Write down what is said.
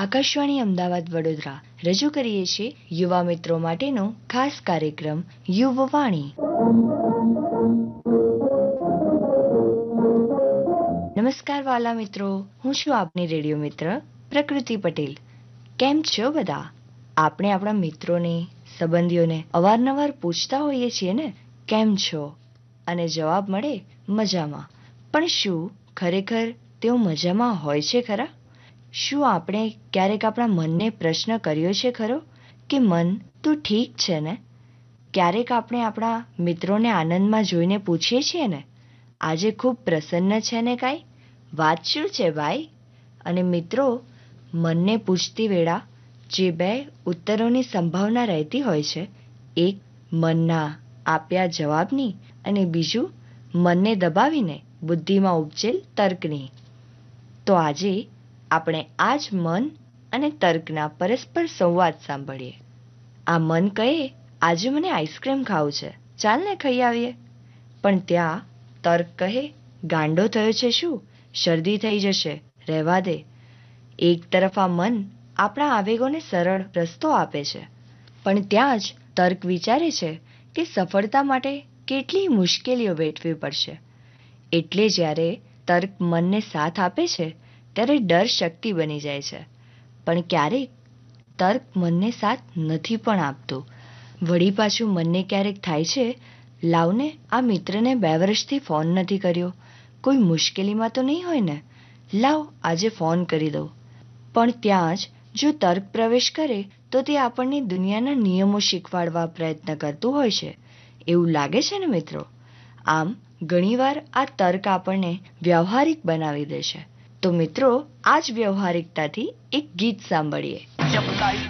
આકાશવાણી અમદાવાદ વડોદરા રજૂ કરીએ છીએ યુવા મિત્રો માટેનો ખાસ કાર્યક્રમ યુવવાણી. નમસ્કાર વાલા મિત્રો, હું છું આપની રેડિયો મિત્ર પ્રકૃતિ પટેલ. કેમ છો બધા? આપણે આપણા મિત્રોને, સંબંધીઓને અવારનવાર પૂછતા હોઈએ છીએ ને, કેમ છો? અને જવાબ મળે મજામાં. પણ શું ખરેખર તેઓ મજામાં હોય છે ખરા? શું આપણે ક્યારેક આપણા મનને પ્રશ્ન કર્યો છે ખરો કે મન, તું ઠીક છે ને? ક્યારેક આપણે આપણા મિત્રોને આનંદમાં જોઈને પૂછીએ છીએ ને, આજે ખૂબ પ્રસન્ન છે ને કાંઈ? વાત શું છે ભાઈ? અને મિત્રો, મનને પૂછતી વેળા જે બે ઉત્તરોની સંભાવના રહેતી હોય છે, એક મનના આપ્યા જવાબની અને બીજું મનને દબાવીને બુદ્ધિમાં ઉપજેલ તર્કની. તો આજે આપણે આ જ મન અને તર્કના પરસ્પર સંવાદ સાંભળીએ. આ મન કહે, આજે મને આઈસ્ક્રીમ ખાવું છે, ચાલ ને ખાઈ આવીએ. પણ ત્યાં તર્ક કહે, ગાંડો થયો છે શું? શરદી થઈ જશે, રહેવા દે. એક તરફ આ મન આપણા આવેગોને સરળ રસ્તો આપે છે, પણ ત્યાં જ તર્ક વિચારે છે કે સફળતા માટે કેટલી મુશ્કેલીઓ વેઠવી પડશે. એટલે જ્યારે તર્ક મનને સાથ આપે છે ત્યારે ડર શક્તિ બની જાય છે. પણ ક્યારેક તર્ક મનને સાથ નથી પણ આપતું. વળી પાછું મનને ક્યારેક થાય છે, લાવને આ મિત્રને 2 વર્ષથી ફોન નથી કર્યો, કોઈ મુશ્કેલીમાં તો નહીં હોય ને, લાવ આજે ફોન કરી દઉં. પણ ત્યાં જ જો તર્ક પ્રવેશ કરે તો તે આપણને દુનિયાના નિયમો શીખવાડવા પ્રયત્ન કરતું હોય છે, એવું લાગે છે ને મિત્રો? આમ ઘણીવાર આ તર્ક આપણને વ્યવહારિક બનાવી દે છે. તો મિત્રો, આ જ વ્યવહારિકતાથી એક ગીત સાંભળીએ.